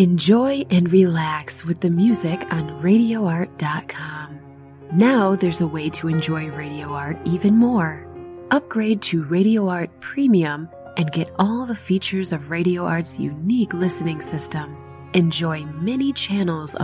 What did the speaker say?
Enjoy and relax with the music on RadioArt.com. Now there's a way to enjoy Radio Art even more. Upgrade to Radio Art Premium and get all the features of Radio Art's unique listening system. Enjoy many channels of